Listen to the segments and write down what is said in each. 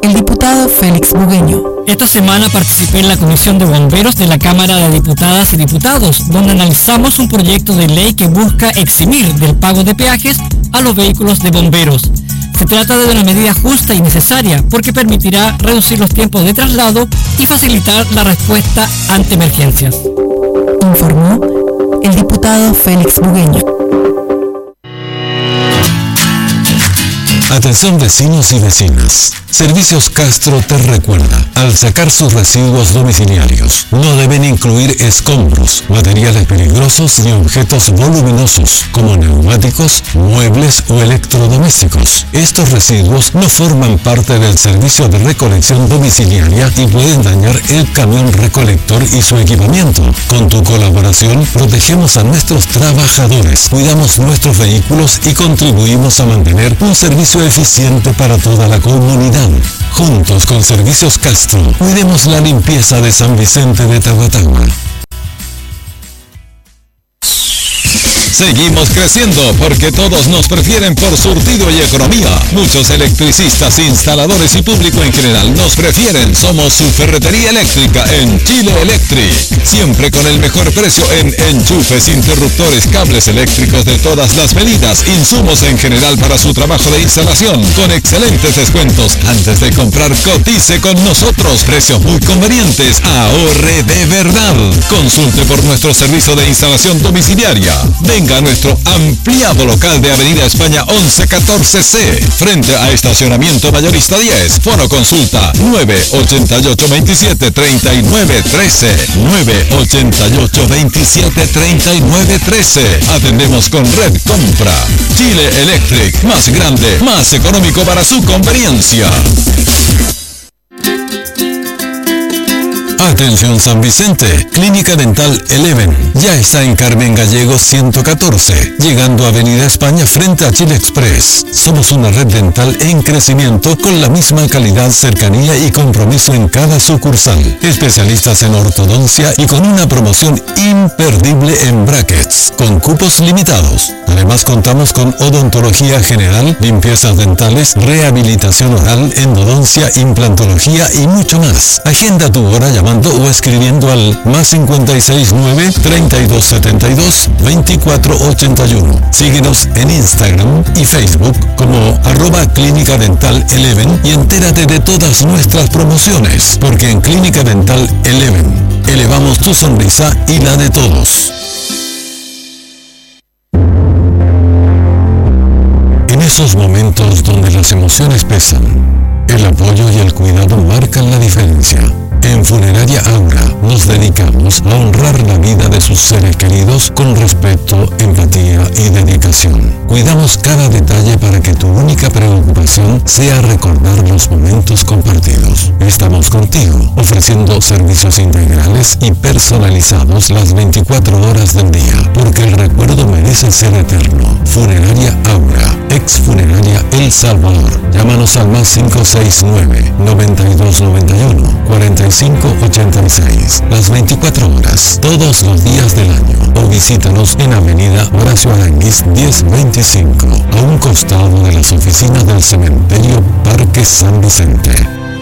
El diputado Félix Bugueño. Esta semana participé en la Comisión de Bomberos de la Cámara de Diputadas y Diputados, donde analizamos un proyecto de ley que busca eximir del pago de peajes a los vehículos de bomberos. Se trata de una medida justa y necesaria porque permitirá reducir los tiempos de traslado y facilitar la respuesta ante emergencias. Informó el diputado Félix Bugueño. Atención vecinos y vecinas. Servicios Castro te recuerda, al sacar sus residuos domiciliarios, no deben incluir escombros, materiales peligrosos y objetos voluminosos, como neumáticos, muebles o electrodomésticos. Estos residuos no forman parte del servicio de recolección domiciliaria y pueden dañar el camión recolector y su equipamiento. Con tu colaboración, protegemos a nuestros trabajadores, cuidamos nuestros vehículos y contribuimos a mantener un servicio eficiente para toda la comunidad. Juntos con Servicios Castro, cuidemos la limpieza de San Vicente de Tahuatahua. Seguimos creciendo porque todos nos prefieren por surtido y economía. Muchos electricistas, instaladores y público en general nos prefieren. Somos su ferretería eléctrica en Chile Electric. Siempre con el mejor precio en enchufes, interruptores, cables eléctricos de todas las medidas, insumos en general para su trabajo de instalación, con excelentes descuentos. Antes de comprar, cotice con nosotros. Precios muy convenientes. Ahorre de verdad. Consulte por nuestro servicio de instalación domiciliaria. Venga a nuestro ampliado local de Avenida España 1114C, frente a Estacionamiento Mayorista 10. Foro consulta 988-27-3913. 988-27-3913. Atendemos con Red Compra. Chile Electric, más grande, más económico para su conveniencia. Atención San Vicente, Clínica Dental Eleven, ya está en Carmen Gallegos 114, llegando a Avenida España frente a Chile Express. Somos una red dental en crecimiento con la misma calidad, cercanía y compromiso en cada sucursal. Especialistas en ortodoncia y con una promoción imperdible en brackets, con cupos limitados. Además contamos con odontología general, limpiezas dentales, rehabilitación oral, endodoncia, implantología y mucho más. Agenda tu hora llamando o escribiendo al +569 3272 2481. Síguenos en Instagram y Facebook como @Clínica Dental Eleven y entérate de todas nuestras promociones, porque en Clínica Dental Eleven elevamos tu sonrisa y la de todos. En esos momentos donde las emociones pesan, el apoyo y el cuidado marcan la diferencia. En Funeraria Aura nos dedicamos a honrar la vida de sus seres queridos con respeto, empatía y dedicación. Cuidamos cada detalle para que tu única preocupación sea recordar los momentos compartidos. Estamos contigo, ofreciendo servicios integrales y personalizados las 24 horas del día, porque el recuerdo merece ser eterno. Funeraria Aura, ex Funeraria El Salvador. Llámanos al +569 9291 4586, las 24 horas, todos los días del año, o visítanos en Avenida Horacio Aranguiz 1025, a un costado de las oficinas del Cementerio Parque San Vicente.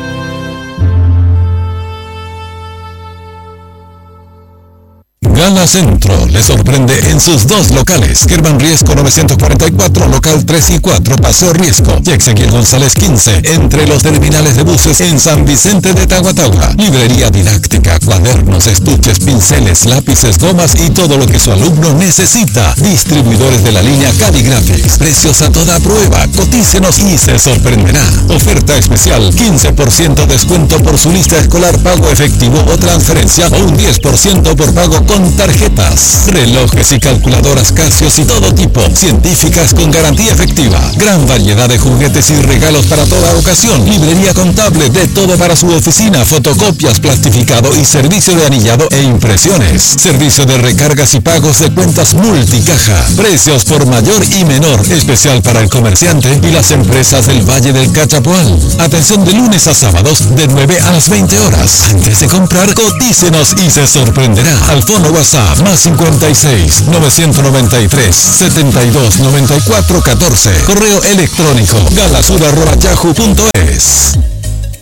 Gala Centro le sorprende en sus dos locales. Germán Riesco 944, local 3 y 4, Paseo Riesco. Y Ezequiel González 15, entre los terminales de buses en San Vicente de Tahuatahua. Librería didáctica, cuadernos, estuches, pinceles, lápices, gomas y todo lo que su alumno necesita. Distribuidores de la línea Caligraphics. Precios a toda prueba. Cotícenos y se sorprenderá. Oferta especial, 15% descuento por su lista escolar, pago efectivo o transferencia, o un 10% por pago con tarjetas, relojes y calculadoras Casio y todo tipo, científicas con garantía efectiva, gran variedad de juguetes y regalos para toda ocasión, librería contable, de todo para su oficina, fotocopias, plastificado y servicio de anillado e impresiones, servicio de recargas y pagos de cuentas multicaja, precios por mayor y menor, especial para el comerciante y las empresas del Valle del Cachapoal. Atención de lunes a sábados de 9 a las 20 horas. Antes de comprar, cotícenos y se sorprenderá. Al fono WhatsApp +56 993 72 94 14. Correo electrónico galasur@yahoo.es.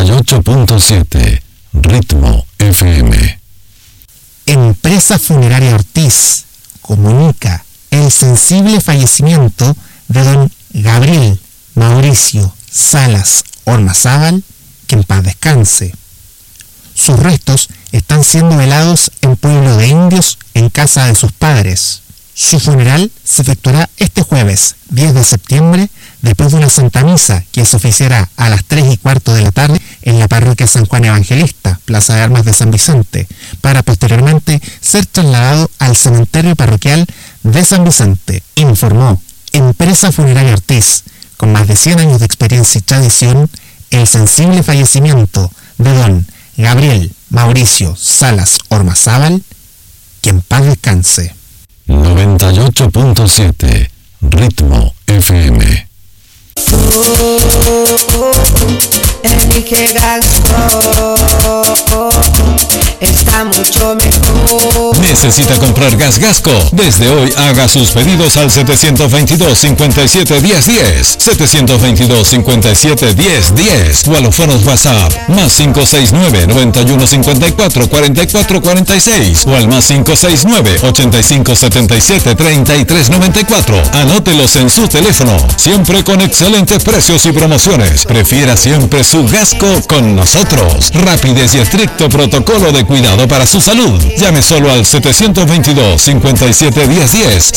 98.7 Ritmo FM. Empresa Funeraria Ortiz comunica el sensible fallecimiento de don Gabriel Mauricio Salas Ormazábal, que en paz descanse. Sus restos están siendo velados en Pueblo de Indios, en casa de sus padres. Su funeral se efectuará este jueves, 10 de septiembre, después de una Santa Misa que se oficiará a las 3:15 de la tarde en la parroquia San Juan Evangelista, Plaza de Armas de San Vicente, para posteriormente ser trasladado al cementerio parroquial de San Vicente, informó Empresa Funeraria Ortiz. Con más de 100 años de experiencia y tradición, el sensible fallecimiento de don Gabriel Mauricio Salas Ormazábal, que en paz descanse. 98.7 Ritmo FM. Elige Gasco, está mucho mejor. ¿Necesita comprar gas Gasco? Desde hoy haga sus pedidos al 722-57-1010, 722-57-1010 o a los foros WhatsApp más 569-9154-4446 o al más 569-8577-3394. Anótelos en su teléfono, siempre con excelentes precios y promociones. Prefiera siempre su Gasco con nosotros. Rapidez y estricto protocolo de cuidado para su salud. Llame solo al 722-57-1010,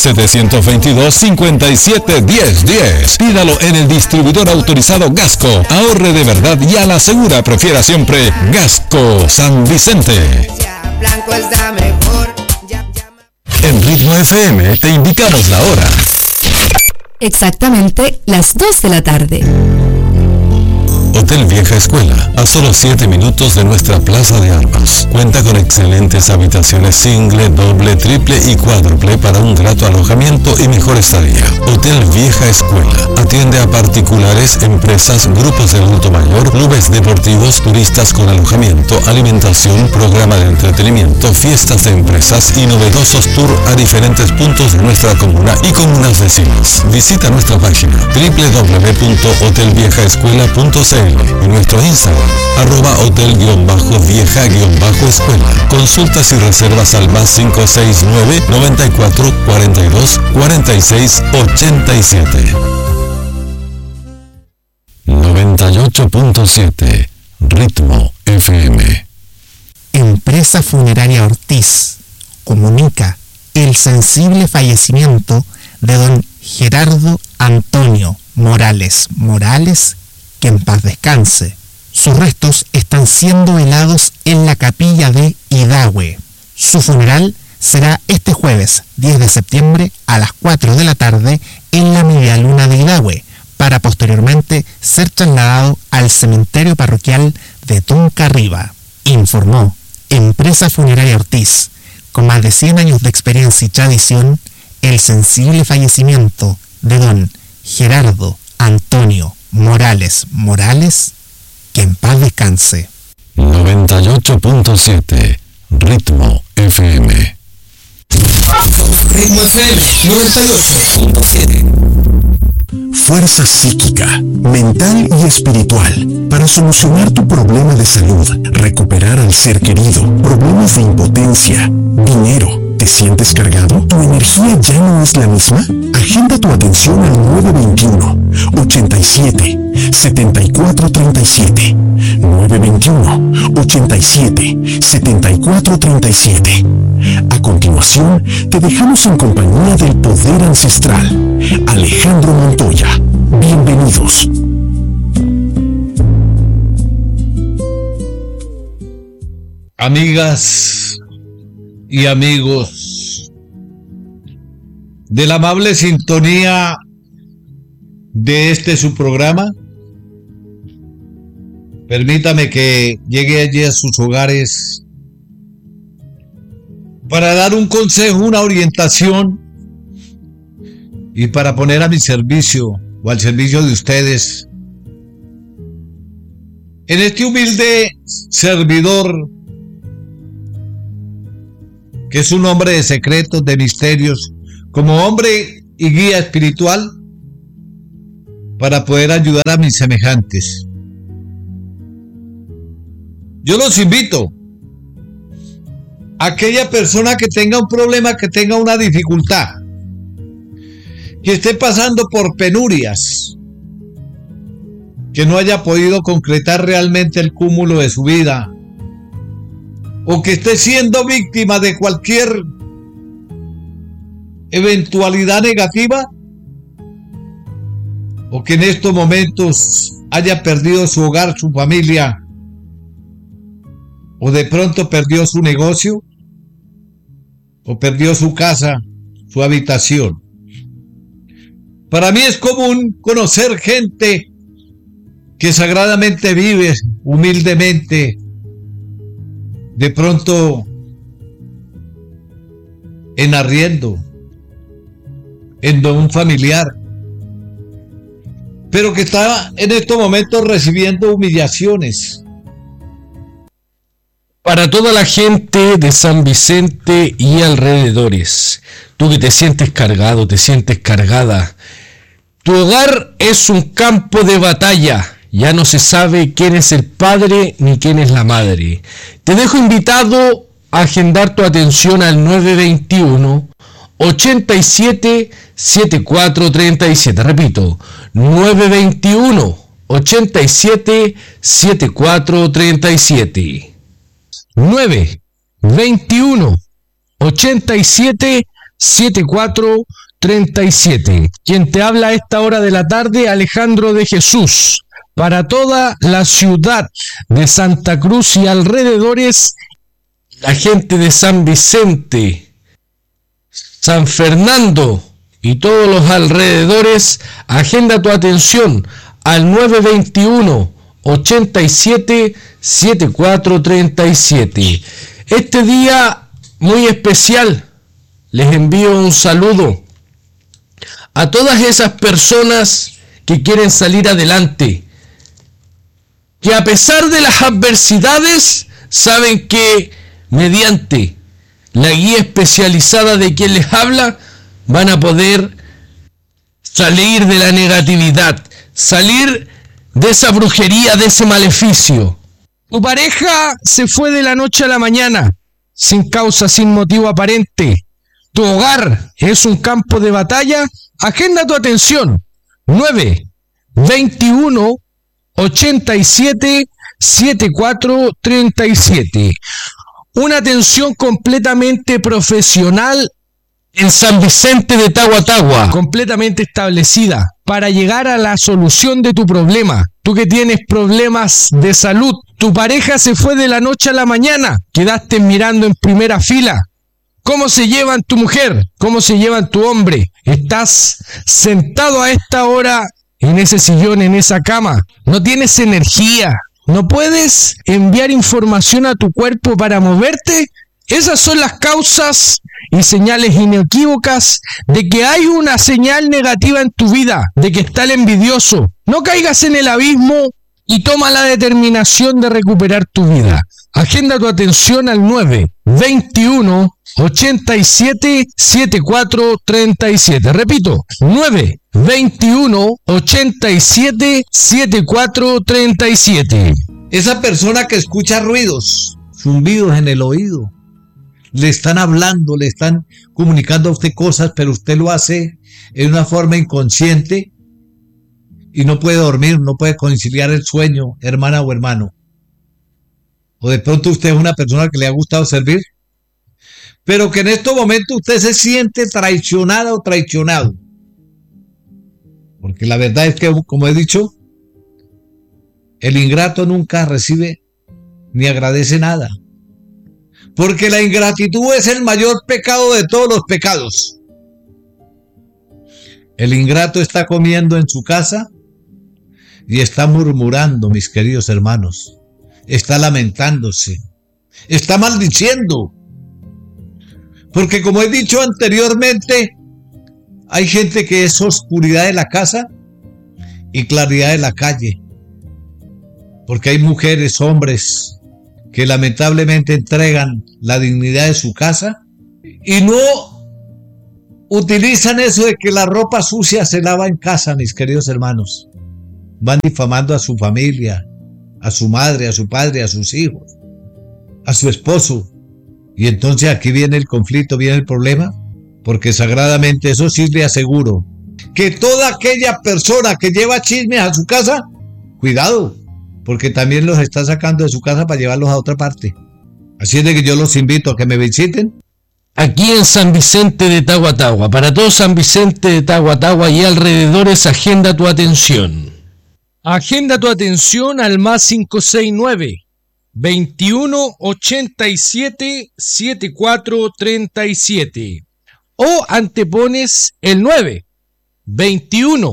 722-57-1010. Pídalo en el distribuidor autorizado Gasco. Ahorre de verdad y a la segura. Prefiera siempre Gasco San Vicente. Blanco está mejor. En Ritmo FM te indicamos la hora. Exactamente las 2 de la tarde. Hotel Vieja Escuela, a solo 7 minutos de nuestra Plaza de Armas. Cuenta con excelentes habitaciones single, doble, triple y cuádruple para un grato alojamiento y mejor estadía. Hotel Vieja Escuela atiende a particulares, empresas, grupos de adulto mayor, clubes deportivos, turistas con alojamiento, alimentación, programa de entretenimiento, fiestas de empresas y novedosos tours a diferentes puntos de nuestra comuna y comunas vecinas. Visita nuestra página www.hotelviejaescuela.cl y nuestro Instagram, @hotel-vieja-escuela. Consultas y reservas al más 569-94-42-46-87. 98.7 Ritmo FM. Empresa Funeraria Ortiz comunica el sensible fallecimiento de don Gerardo Antonio Morales, que en paz descanse. Sus restos están siendo velados en la capilla de Idahue. Su funeral será este jueves, 10 de septiembre, a las 4 de la tarde en la Media Luna de Idahue, para posteriormente ser trasladado al cementerio parroquial de Tunca Arriba, informó Empresa Funeraria Ortiz. Con más de 100 años de experiencia y tradición, el sensible fallecimiento de don Gerardo Antonio Morales, que en paz descanse. 98.7 Ritmo FM. Ritmo FM 98.7. Fuerza psíquica, mental y espiritual para solucionar tu problema de salud, recuperar al ser querido, problemas de impotencia, dinero. ¿Te sientes cargado? ¿Tu energía ya no es la misma? Agenda tu atención al 921-87-7437. 921-87-7437. A continuación, te dejamos en compañía del poder ancestral, Alejandro Montoya. Bienvenidos. Amigas y amigos de la amable sintonía de este su programa, permítame que llegue allí a sus hogares para dar un consejo, una orientación y para poner a mi servicio o al servicio de ustedes en este humilde servidor que es un hombre de secretos, de misterios, como hombre y guía espiritual, para poder ayudar a mis semejantes. Yo los invito. Aquella persona que tenga un problema, que tenga una dificultad, que esté pasando por penurias, que no haya podido concretar realmente el cúmulo de su vida, o que esté siendo víctima de cualquier eventualidad negativa, o que en estos momentos haya perdido su hogar, su familia, o de pronto perdió su negocio, o perdió su casa, su habitación. Para mí es común conocer gente que sagradamente vive humildemente, de pronto en arriendo, en don un familiar, pero que está en estos momentos recibiendo humillaciones. Para toda la gente de San Vicente y alrededores, tú que te sientes cargado, te sientes cargada, tu hogar es un campo de batalla. Ya no se sabe quién es el padre ni quién es la madre. Te dejo invitado a agendar tu atención al 921-87-7437. Repito, 921-87-7437. 921-87-7437. Quien te habla a esta hora de la tarde, Alejandro de Jesús. Para toda la ciudad de Santa Cruz y alrededores, la gente de San Vicente, San Fernando y todos los alrededores, agenda tu atención al 921-87-7437. Este día muy especial, les envío un saludo a todas esas personas que quieren salir adelante, que a pesar de las adversidades saben que mediante la guía especializada de quien les habla van a poder salir de la negatividad, salir de esa brujería, de ese maleficio. Tu pareja se fue de la noche a la mañana, sin causa, sin motivo aparente. Tu hogar es un campo de batalla. Agenda tu atención. 921-87-7437. Una atención completamente profesional en San Vicente de Tagua, completamente establecida para llegar a la solución de tu problema. Tú que tienes problemas de salud, tu pareja se fue de la noche a la mañana, quedaste mirando en primera fila. ¿Cómo se llevan tu mujer? ¿Cómo se llevan tu hombre? Estás sentado a esta hora en ese sillón, en esa cama. No tienes energía. ¿No puedes enviar información a tu cuerpo para moverte? Esas son las causas y señales inequívocas de que hay una señal negativa en tu vida, de que está el envidioso. No caigas en el abismo y toma la determinación de recuperar tu vida. Agenda tu atención al 921-87-7437. Repito, 921-87-7437. Esa persona que escucha ruidos, zumbidos en el oído, le están hablando, le están comunicando a usted cosas, pero usted lo hace en una forma inconsciente y no puede dormir, no puede conciliar el sueño, hermana o hermano. O de pronto usted es una persona que le ha gustado servir, pero que en estos momentos usted se siente traicionada o traicionado. Porque la verdad es que, como he dicho, el ingrato nunca recibe ni agradece nada. Porque la ingratitud es el mayor pecado de todos los pecados. El ingrato está comiendo en su casa y está murmurando, mis queridos hermanos. Está lamentándose. Está maldiciendo. Porque como he dicho anteriormente, hay gente que es oscuridad de la casa y claridad de la calle. Porque hay mujeres, hombres, que lamentablemente entregan la dignidad de su casa y no utilizan eso de que la ropa sucia se lava en casa, mis queridos hermanos. Van difamando a su familia, a su madre, a su padre, a sus hijos, a su esposo. Y entonces aquí viene el conflicto, viene el problema, porque sagradamente, eso sí le aseguro, que toda aquella persona que lleva chismes a su casa, cuidado, porque también los está sacando de su casa para llevarlos a otra parte. Así es de que yo los invito a que me visiten. Aquí en San Vicente de Tahuatahua, para todo San Vicente de Tahuatahua y alrededores, agenda tu atención. Agenda tu atención al más 569 21 87 74 37 o antepones el 9 21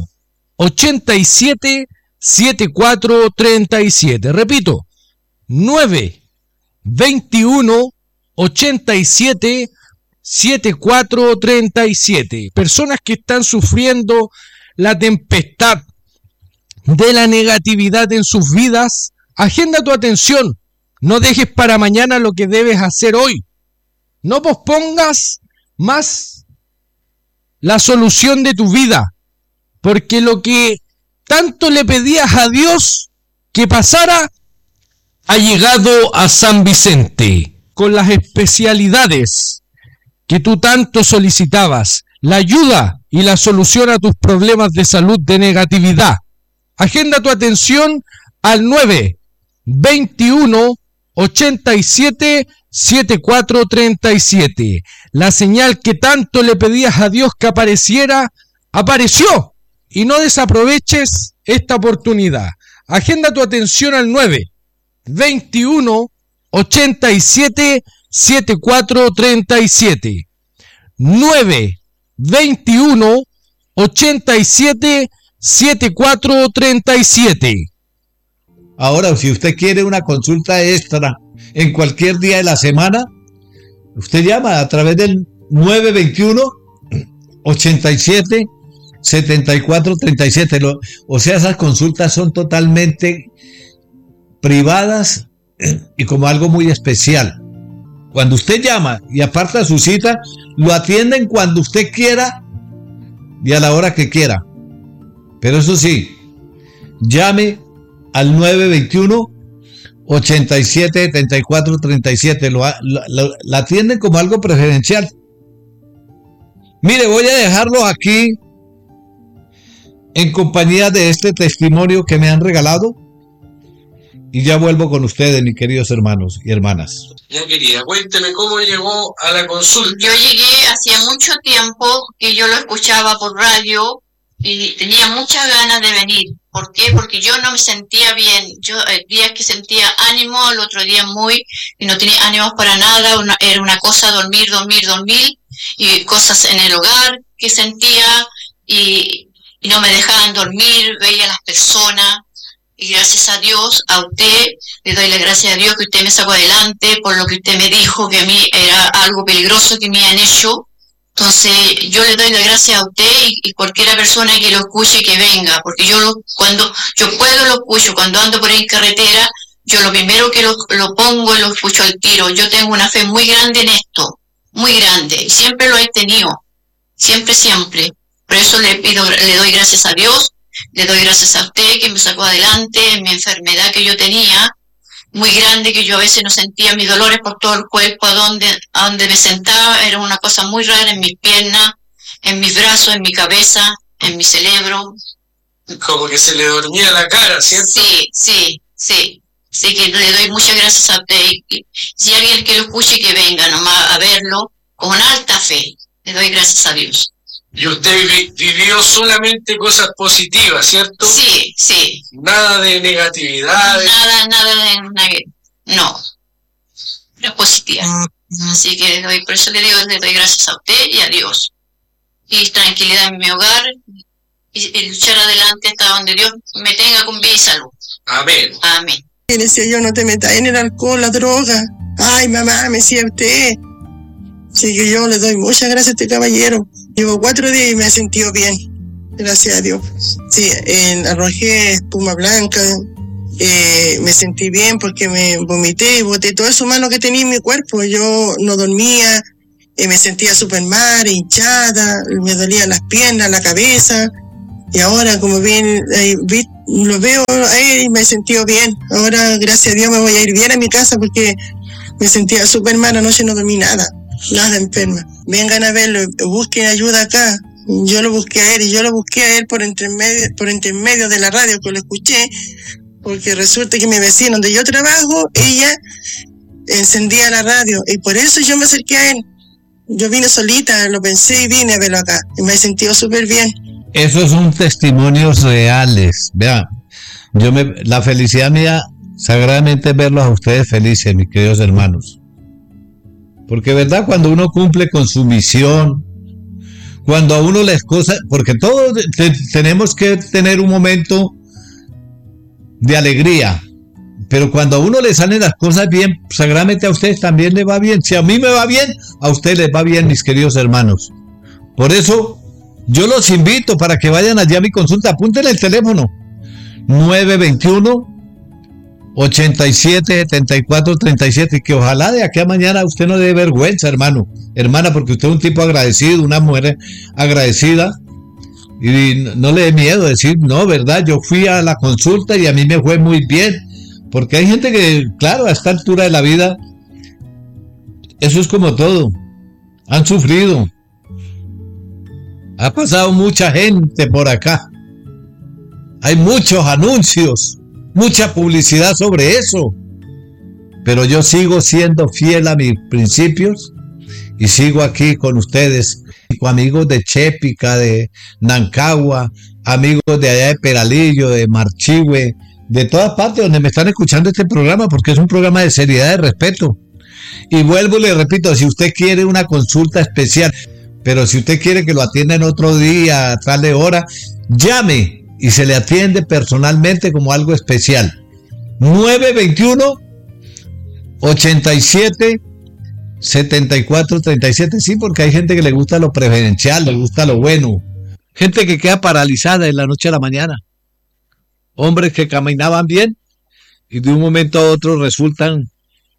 87 74 37. Repito, 9 21 87 74 37. Personas que están sufriendo la tempestad de la negatividad en sus vidas, agenda tu atención. No dejes para mañana lo que debes hacer hoy. No pospongas más la solución de tu vida, porque lo que tanto le pedías a Dios que pasara ha llegado a San Vicente, con las especialidades que tú tanto solicitabas, la ayuda y la solución a tus problemas de salud de negatividad. Agenda tu atención al 9 21 87 74 37. La señal que tanto le pedías a Dios que apareciera, apareció. Y no desaproveches esta oportunidad. Agenda tu atención al 9 21 87 74 37. 9 21 87 74 37. Ahora, si usted quiere una consulta extra en cualquier día de la semana, usted llama a través del 921 87 74 37. O sea, esas consultas son totalmente privadas y como algo muy especial. Cuando usted llama y aparta su cita, lo atienden cuando usted quiera y a la hora que quiera. Pero eso sí, llame al 921 87 74 37. La atienden como algo preferencial. Mire, voy a dejarlo aquí en compañía de este testimonio que me han regalado y ya vuelvo con ustedes, mis queridos hermanos y hermanas. Ya, querida, cuénteme cómo llegó a la consulta. Yo llegué hacía mucho tiempo que yo lo escuchaba por radio y tenía muchas ganas de venir. ¿Por qué? Porque yo no me sentía bien. Yo días que sentía ánimo, el otro día y no tenía ánimos para nada. Era una cosa dormir y cosas en el hogar que sentía y no me dejaban dormir, veía a las personas. Y gracias a Dios, a usted, le doy la gracia a Dios que usted me sacó adelante por lo que usted me dijo que a mí era algo peligroso que me habían hecho. Entonces, yo le doy la gracia a usted y cualquier persona que lo escuche que venga, porque cuando yo puedo lo escucho, cuando ando por ahí en carretera, yo lo primero que lo pongo y lo escucho al tiro. Yo tengo una fe muy grande en esto, muy grande, y siempre lo he tenido, siempre. Por eso le doy gracias a Dios. Le doy gracias a usted que me sacó adelante en mi enfermedad que yo tenía, muy grande, que yo a veces no sentía mis dolores por todo el cuerpo, a donde me sentaba, era una cosa muy rara en mis piernas, en mis brazos, en mi cabeza, en mi cerebro. Como que se le dormía la cara, ¿cierto? Sí, que le doy muchas gracias a usted. Y si alguien que lo escuche, que venga nomás a verlo con alta fe. Le doy gracias a Dios. Y usted vivió solamente cosas positivas, ¿cierto? Sí. Nada de negatividad. No. Pero positiva. Así que por eso le doy gracias a usted y a Dios. Y tranquilidad en mi hogar. Y luchar adelante hasta donde Dios me tenga con vida y salud. Amén. Y decía yo, no te metas en el alcohol, la droga. Ay, mamá, me decía usted. Así que yo le doy muchas gracias a este caballero. Llevo 4 días y me he sentido bien. Gracias a Dios. Sí, arrojé espuma blanca. Me sentí bien porque me vomité y boté todo eso malo que tenía en mi cuerpo. Yo no dormía, me sentía súper mal, hinchada, me dolían las piernas, la cabeza. Y ahora, como bien lo veo y me he sentido bien. Ahora, gracias a Dios, me voy a ir bien a mi casa porque me sentía súper mal. Anoche no dormí nada enferma. Vengan a verlo, busquen ayuda acá. Yo lo busqué a él y yo lo busqué a él por intermedio de la radio que lo escuché, porque resulta que mi vecino donde yo trabajo, ella encendía la radio y por eso yo me acerqué a él. Yo vine solita, lo pensé y vine a verlo acá y me he sentido súper bien. Esos son testimonios reales. Vean, la felicidad mía sagradamente es verlos a ustedes felices, mis queridos hermanos. Porque verdad, cuando uno cumple con su misión, cuando a uno las cosas, porque todos tenemos que tener un momento de alegría, pero cuando a uno le salen las cosas bien, sagradamente a ustedes también les va bien. Si a mí me va bien, a ustedes les va bien, mis queridos hermanos. Por eso yo los invito para que vayan allá a mi consulta. Apúntenle el teléfono 921-87-74-37, y que ojalá de aquí a mañana usted no dé vergüenza, hermana, porque usted es un tipo agradecido, una mujer agradecida, y no le dé miedo decir, no, verdad, yo fui a la consulta y a mí me fue muy bien, porque hay gente que, claro, a esta altura de la vida, eso es como todo, han sufrido, ha pasado mucha gente por acá, hay muchos anuncios, mucha publicidad sobre eso, pero yo sigo siendo fiel a mis principios y sigo aquí con ustedes, amigos de Chépica, de Nancagua, amigos de allá de Peralillo, de Marchihue, de todas partes donde me están escuchando este programa, porque es un programa de seriedad, de respeto. Y vuelvo y le repito, si usted quiere una consulta especial, pero si usted quiere que lo atiendan otro día, a tal hora, llame y se le atiende personalmente como algo especial. 921-87-74-37. Sí, porque hay gente que le gusta lo preferencial, le gusta lo bueno. Gente que queda paralizada de la noche a la mañana. Hombres que caminaban bien y de un momento a otro resultan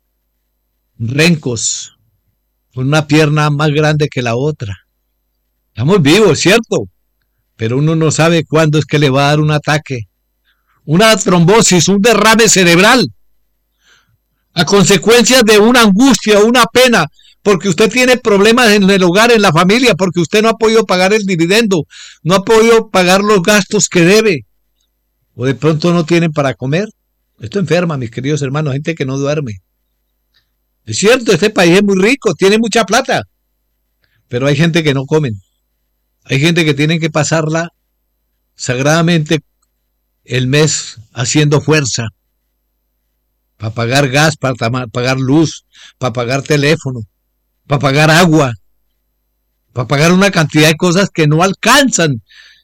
rencos, con una pierna más grande que la otra. Estamos vivos, ¿cierto? Pero uno no sabe cuándo es que le va a dar un ataque, una trombosis, un derrame cerebral, a consecuencia de una angustia, una pena, porque usted tiene problemas en el hogar, en la familia, porque usted no ha podido pagar el dividendo, no ha podido pagar los gastos que debe, o de pronto no tienen para comer. Esto enferma, mis queridos hermanos, gente que no duerme. Es cierto, este país es muy rico, tiene mucha plata, pero hay gente que no comen. Hay gente que tiene que pasarla sagradamente el mes haciendo fuerza para pagar gas, para pagar luz, para pagar teléfono, para pagar agua, para pagar una cantidad de cosas que no alcanzan.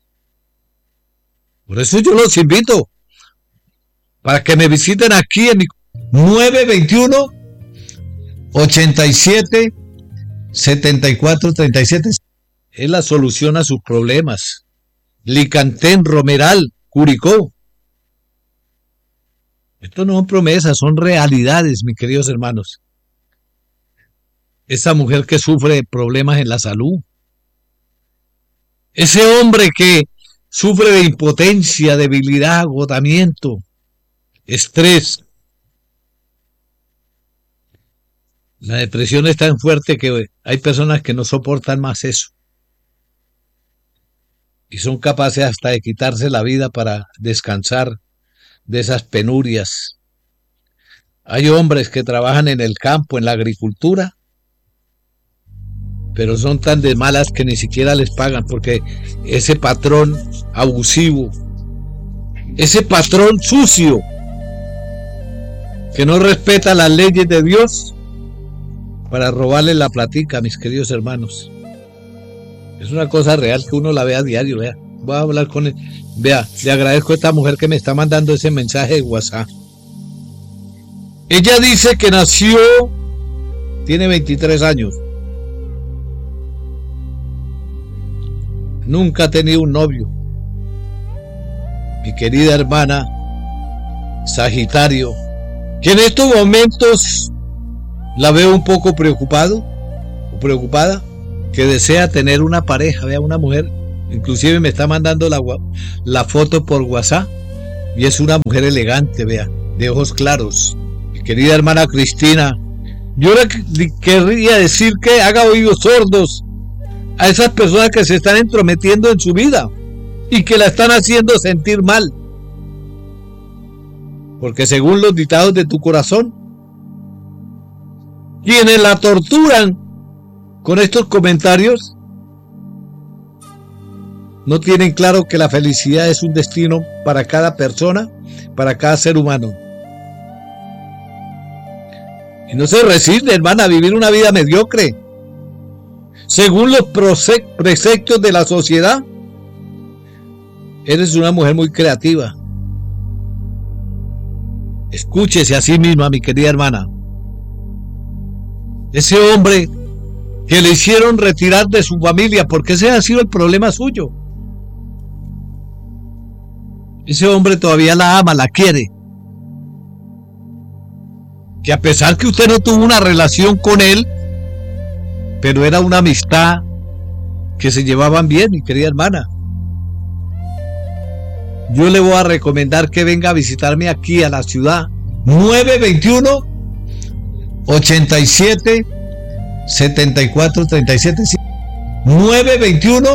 Por eso yo los invito para que me visiten aquí en mi 921-87-74-37. Es la solución a sus problemas. Licantén, Romeral, Curicó. Esto no son promesas, son realidades, mis queridos hermanos. Esa mujer que sufre de problemas en la salud. Ese hombre que sufre de impotencia, debilidad, agotamiento, estrés. La depresión es tan fuerte que hay personas que no soportan más eso. Y son capaces hasta de quitarse la vida para descansar de esas penurias. Hay hombres que trabajan en el campo, en la agricultura, pero son tan de malas que ni siquiera les pagan, porque ese patrón abusivo, ese patrón sucio, que no respeta las leyes de Dios para robarle la platica, mis queridos hermanos. Es una cosa real que uno la ve a diario, vea. Voy a hablar con él. Vea, le agradezco a esta mujer que me está mandando ese mensaje de WhatsApp. Ella dice que nació, tiene 23 años. Nunca ha tenido un novio. Mi querida hermana Sagitario, que en estos momentos la veo un poco preocupado o preocupada, que desea tener una pareja. Vea, una mujer Inclusive me está mandando la foto por WhatsApp. Y es una mujer elegante, vea, de ojos claros. Mi querida hermana Cristina, yo le querría decir que haga oídos sordos a esas personas que se están entrometiendo en su vida y que la están haciendo sentir mal. Porque según los dictados de tu corazón, quienes la torturan con estos comentarios no tienen claro que la felicidad es un destino para cada persona, para cada ser humano. Y no se resiste, hermana, a vivir una vida mediocre. Según los preceptos de la sociedad, eres una mujer muy creativa. Escúchese a sí misma, mi querida hermana. Ese hombre que le hicieron retirar de su familia, porque ese ha sido el problema suyo. Ese hombre todavía la ama, la quiere. Que a pesar que usted no tuvo una relación con él, pero era una amistad que se llevaban bien, mi querida hermana. Yo le voy a recomendar que venga a visitarme aquí a la ciudad. 921 87 74 37 921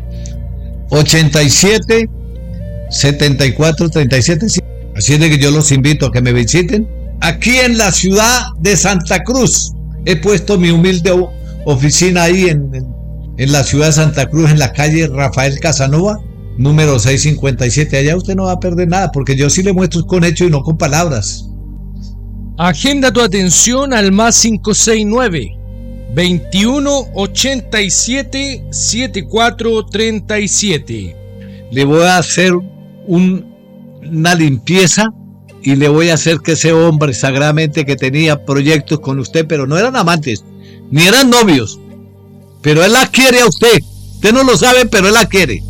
87 74 37. Así es de que yo los invito a que me visiten aquí en la ciudad de Santa Cruz. He puesto mi humilde oficina ahí en la ciudad de Santa Cruz, en la calle Rafael Casanova, número 657. Allá usted no va a perder nada, porque yo sí le muestro con hechos y no con palabras. Agenda tu atención al más 569 21 87 74 37. Le voy a hacer una limpieza y le voy a hacer que ese hombre sagradamente que tenía proyectos con usted, pero no eran amantes, ni eran novios, pero él la quiere a usted. Usted no lo sabe, pero él la quiere.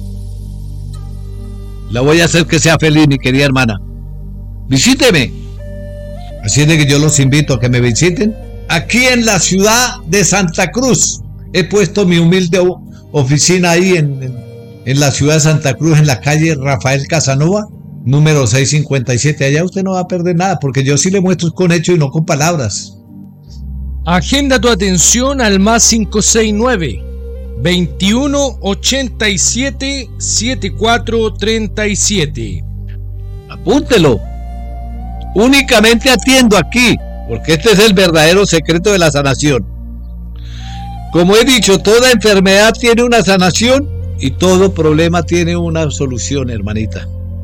La voy a hacer que sea feliz, mi querida hermana. Visíteme. Así es de que yo los invito a que me visiten aquí en la ciudad de Santa Cruz. He puesto mi humilde oficina ahí en la ciudad de Santa Cruz, en la calle Rafael Casanova, número 657. Allá usted no va a perder nada, porque yo sí le muestro con hechos y no con palabras. Agenda tu atención al más 569 21 87 74 37. Apúntelo. Únicamente atiendo aquí, porque este es el verdadero secreto de la sanación. Como he dicho, toda enfermedad tiene una sanación y todo problema tiene una solución, hermanita.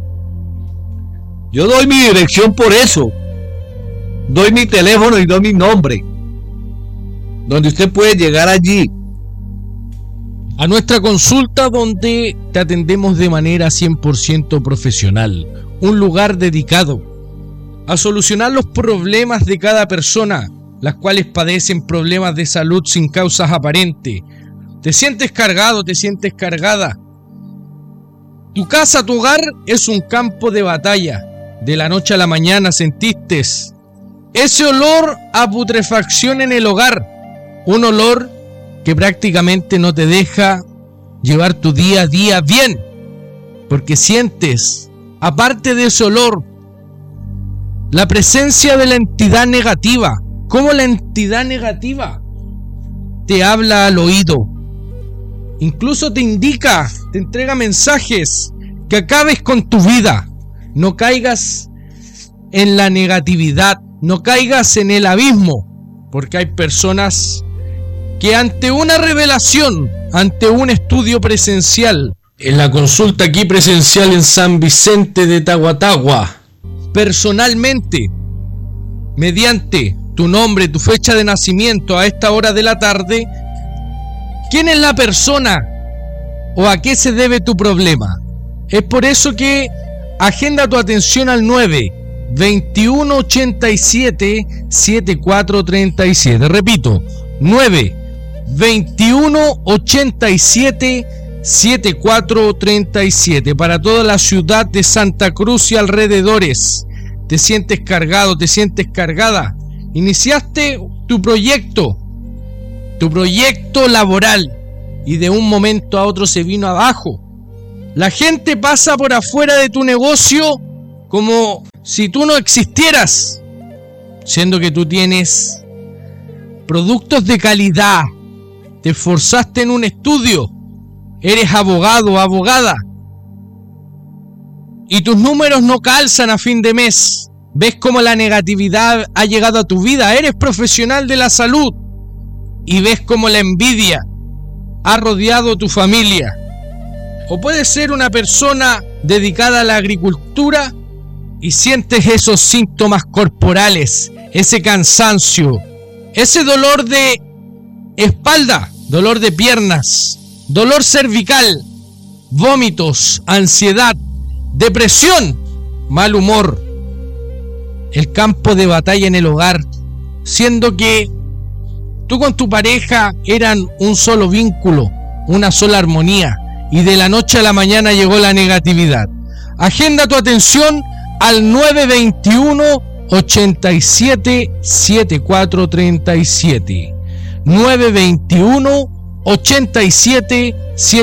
Yo doy mi dirección por eso. Doy mi teléfono y doy mi nombre, donde usted puede llegar allí a nuestra consulta, donde te atendemos de manera 100% profesional. Un lugar dedicado a solucionar los problemas de cada persona, las cuales padecen problemas de salud sin causas aparentes. Te sientes cargado, te sientes cargada. Tu casa, tu hogar es un campo de batalla. De la noche a la mañana sentiste ese olor a putrefacción en el hogar. Un olor que prácticamente no te deja llevar tu día a día bien. Porque sientes, aparte de ese olor, la presencia de la entidad negativa. ¿Cómo la entidad negativa te habla al oído? Incluso te indica, te entrega mensajes que acabes con tu vida. No caigas en la negatividad, no caigas en el abismo, porque hay personas que ante una revelación, ante un estudio presencial, en la consulta aquí presencial en San Vicente de Tahuatahua, personalmente, mediante tu nombre, tu fecha de nacimiento a esta hora de la tarde, ¿quién es la persona o a qué se debe tu problema? Es por eso que agenda tu atención al 9 21 87 74 37. Repito, 9 21 87 74 37 para toda la ciudad de Santa Cruz y alrededores. Te sientes cargado, te sientes cargada. Iniciaste tu proyecto laboral y de un momento a otro se vino abajo. La gente pasa por afuera de tu negocio como si tú no existieras, siendo que tú tienes productos de calidad, te esforzaste en un estudio, eres abogado o abogada, y tus números no calzan a fin de mes. Ves cómo la negatividad ha llegado a tu vida, eres profesional de la salud, y ves cómo la envidia ha rodeado tu familia. O puedes ser una persona dedicada a la agricultura y sientes esos síntomas corporales, ese cansancio, ese dolor de espalda, dolor de piernas, dolor cervical, vómitos, ansiedad, depresión, mal humor, el campo de batalla en el hogar, siendo que tú con tu pareja eran un solo vínculo, una sola armonía, y de la noche a la mañana llegó la negatividad. Agenda tu atención al 921 87 7437. 921 87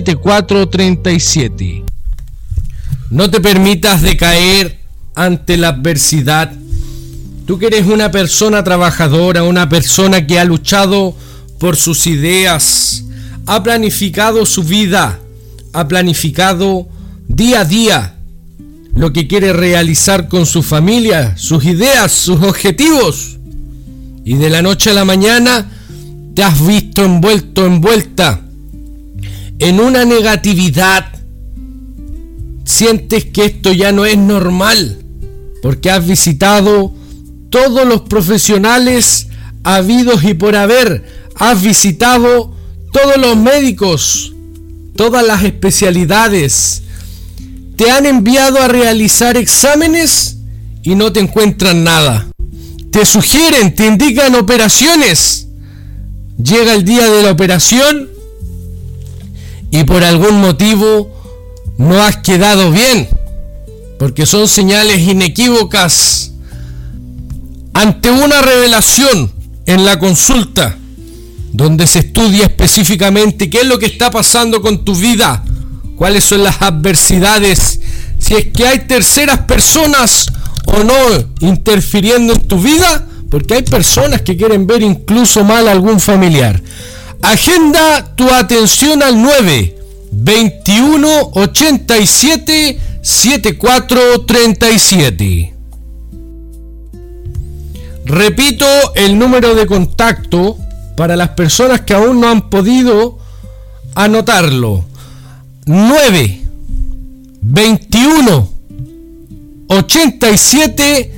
7437. No te permitas decaer ante la adversidad. Tú que eres una persona trabajadora, una persona que ha luchado por sus ideas, ha planificado su vida, ha planificado día a día lo que quiere realizar con su familia, sus ideas, sus objetivos, y de la noche a la mañana te has visto envuelta en una negatividad. Sientes que esto ya no es normal, porque has visitado todos los profesionales habidos y por haber, has visitado todos los médicos, todas las especialidades, te han enviado a realizar exámenes y no te encuentran nada. Te sugieren, te indican operaciones. Llega el día de la operación y por algún motivo no has quedado bien, porque son señales inequívocas. Ante una revelación en la consulta, donde se estudia específicamente qué es lo que está pasando con tu vida, cuáles son las adversidades, si es que hay terceras personas o no interfiriendo en tu vida, porque hay personas que quieren ver incluso mal a algún familiar. Agenda tu atención al 921 87 7437. Repito el número de contacto para las personas que aún no han podido anotarlo. 921 87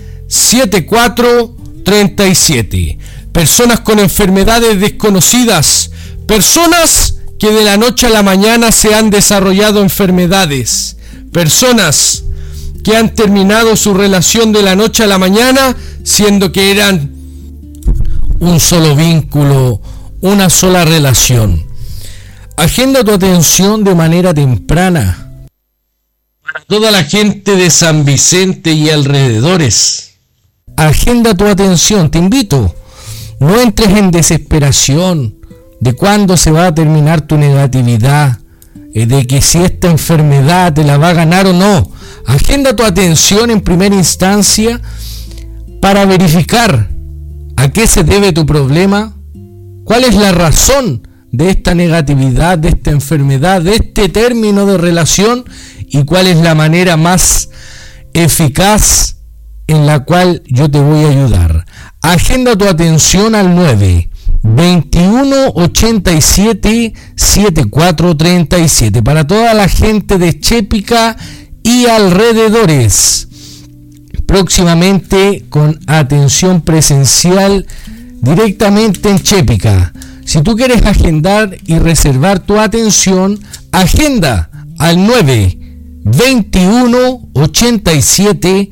7437. Personas con enfermedades desconocidas, personas que de la noche a la mañana se han desarrollado enfermedades, personas que han terminado su relación de la noche a la mañana, siendo que eran un solo vínculo, una sola relación. Agenda tu atención de manera temprana para toda la gente de San Vicente y alrededores. Agenda tu atención, te invito. No entres en desesperación de cuándo se va a terminar tu negatividad, de que si esta enfermedad te la va a ganar o no. Agenda tu atención en primera instancia para verificar a qué se debe tu problema, cuál es la razón de esta negatividad, de esta enfermedad, de este término de relación, y cuál es la manera más eficaz en la cual yo te voy a ayudar. Agenda tu atención al 921 87 7437 para toda la gente de Chépica y alrededores. Próximamente con atención presencial directamente en Chépica. Si tú quieres agendar y reservar tu atención, agenda al 921 87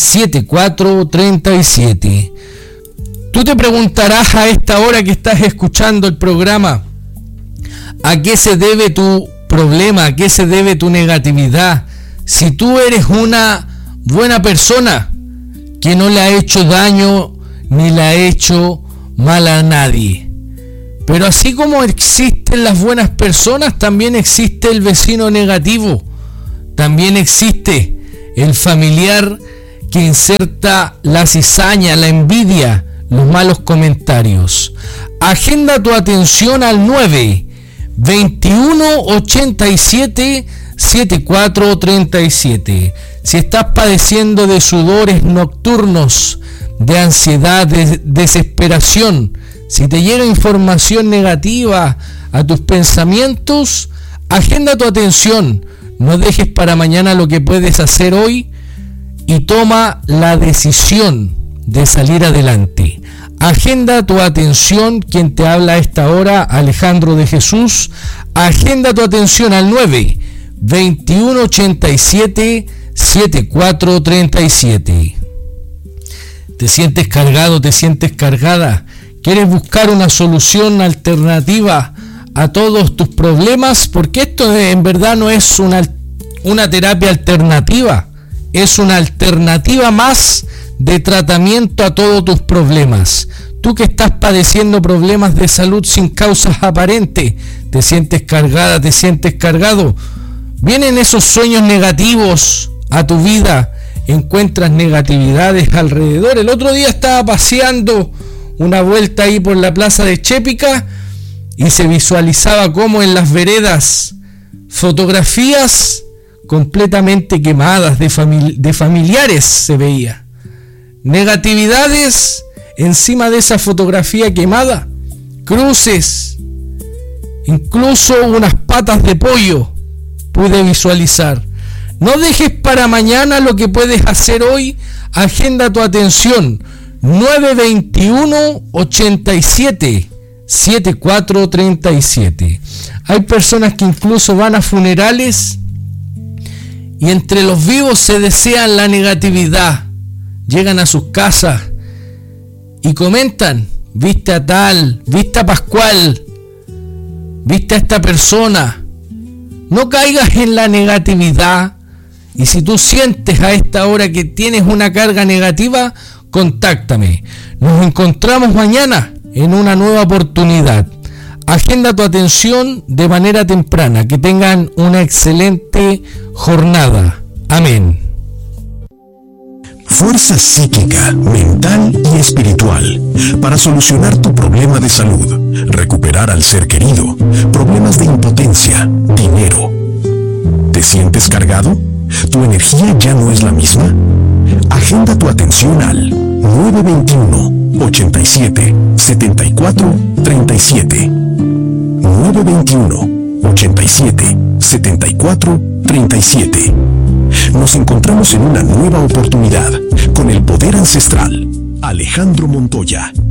7437. Tú te preguntarás a esta hora que estás escuchando el programa, ¿a qué se debe tu problema? ¿A qué se debe tu negatividad? Si tú eres una buena persona que no le ha hecho daño ni le ha hecho mal a nadie. Pero así como existen las buenas personas, también existe el vecino negativo. También existe el familiar que inserta la cizaña, la envidia, los malos comentarios. Agenda tu atención al 9-21-87-7437. Si estás padeciendo de sudores nocturnos, de ansiedad, de desesperación, si te llega información negativa a tus pensamientos, agenda tu atención. No dejes para mañana lo que puedes hacer hoy y toma la decisión de salir adelante. Agenda tu atención, quien te habla a esta hora, Alejandro de Jesús. Agenda tu atención al 9-21-87-7437. ¿Te sientes cargado? ¿Te sientes cargada? ¿Quieres buscar una solución alternativa a todos tus problemas? Porque esto en verdad no es una terapia alternativa, es una alternativa más de tratamiento a todos tus problemas. Tú que estás padeciendo problemas de salud sin causas aparentes, te sientes cargada, te sientes cargado, vienen esos sueños negativos a tu vida, encuentras negatividades alrededor. El otro día estaba paseando una vuelta ahí por la plaza de Chépica y se visualizaba como en las veredas fotografías completamente quemadas de familiares se veía. Negatividades encima de esa fotografía quemada, cruces, incluso unas patas de pollo pude visualizar. No dejes para mañana lo que puedes hacer hoy. Agenda tu atención. 9-21-87-7437. Hay personas que incluso van a funerales y entre los vivos se desean la negatividad. Llegan a sus casas y comentan: viste a tal, viste a Pascual, viste a esta persona. No caigas en la negatividad. Y si tú sientes a esta hora que tienes una carga negativa, contáctame. Nos encontramos mañana en una nueva oportunidad. Agenda tu atención de manera temprana. Que tengan una excelente jornada. Amén. Fuerza psíquica, mental y espiritual para solucionar tu problema de salud, recuperar al ser querido, problemas de impotencia, dinero. ¿Te sientes cargado? ¿Tu energía ya no es la misma? Agenda tu atención al 921-87-7437. 921-87-7437. Nos encontramos en una nueva oportunidad con el poder ancestral. Alejandro Montoya.